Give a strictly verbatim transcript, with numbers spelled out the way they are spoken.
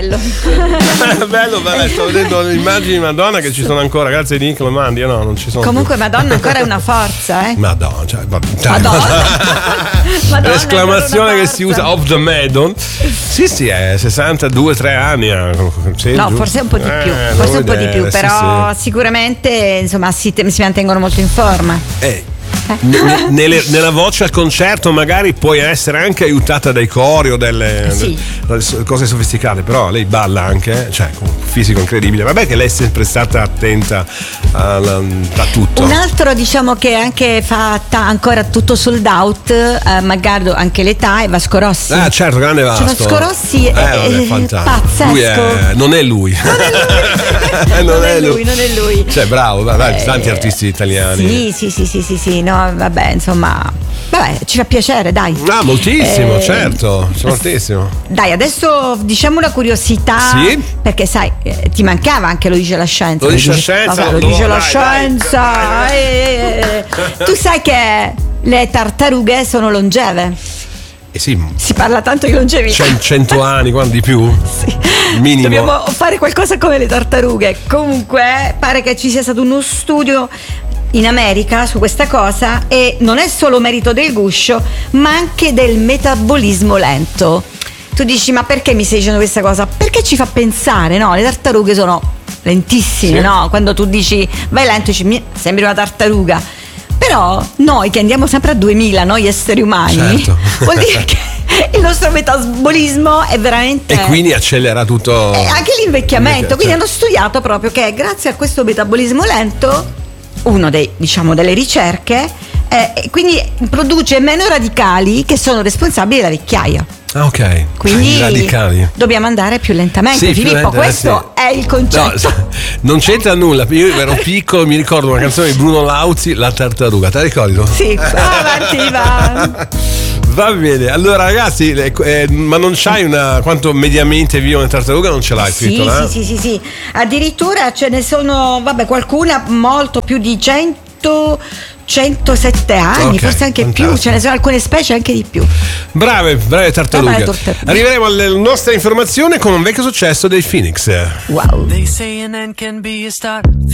bello. Bello, bello, sto vedendo le immagini di Madonna che ci sono ancora, grazie Nick, lo mandi, no, non ci sono. Comunque più. Madonna ancora è una forza, eh. Madonna, cioè, cioè, Madonna. Madonna, l'esclamazione che si usa of the Madon. Sì, sì, è sessantadue tre anni. Sì, no, giusto? forse un po' di più, eh, forse un po' di più, sì, però sì. sicuramente insomma si, si mantengono molto in forma. Eh. N- nelle, nella voce al concerto magari puoi essere anche aiutata dai cori o delle, sì. delle cose sofisticate, però lei balla anche, cioè con un fisico incredibile. Vabbè che lei è sempre stata attenta a, a tutto. Un altro diciamo che anche fa ta- ancora tutto sold out, eh, magari anche l'età, è Vasco Rossi. Ah certo, grande Vasco. Cioè, Vasco Rossi è, eh, è pazzesco. Lui è, non è lui. non, non è lui, non è lui. Cioè bravo, vai, eh, tanti artisti italiani. Sì, sì, sì, sì, sì, sì, no, vabbè, insomma, vabbè, ci fa piacere, dai. Ah, moltissimo, Eh, certo, moltissimo. Dai, adesso diciamo una curiosità, sì? perché sai, eh, ti mancava anche lo dice la scienza. Lo dice la scienza, lo no, dice la dai, scienza. dai, dai. Eh, tu sai che le tartarughe sono longeve? Eh sì, Si parla tanto di longevità. cento anni, quando di più? Sì. Minimo. Dobbiamo fare qualcosa come le tartarughe. Comunque pare che ci sia stato uno studio in America su questa cosa e non è solo merito del guscio, ma anche del metabolismo lento. Tu dici, ma perché mi stai dicendo questa cosa? Perché ci fa pensare, no? Le tartarughe sono lentissime, sì. no? Quando tu dici vai lento, dici, mi sembri una tartaruga. Però noi che andiamo sempre a duemila, noi esseri umani, certo. vuol dire che il nostro metabolismo è veramente... E quindi accelera tutto. E anche l'invecchiamento. Certo. Quindi hanno studiato proprio che grazie a questo metabolismo lento, uno dei, diciamo, delle ricerche, eh, quindi produce meno radicali che sono responsabili della vecchiaia. Ah, ok. Quindi I radicali. dobbiamo andare più lentamente. Sì, più Filippo, lenta, questo sì. è il concetto. No, non c'entra nulla. Io ero piccolo, mi ricordo una canzone di Bruno Lauzi, La tartaruga. Te la ricordi? Sì, avanti va. Va bene, allora ragazzi, eh, ma non c'hai una quanto mediamente vivono le tartarughe? Non ce l'hai scritto sì, là? sì, sì, sì, sì. Addirittura ce ne sono, vabbè, qualcuna molto più di cento, centosette anni, Okay, forse anche fantastico. più, ce ne sono alcune specie anche di più. Brave, brave tartarughe. Brave tartarughe. Arriveremo alla nostra informazione con un vecchio successo dei Phoenix. Wow. They say an end can be a start.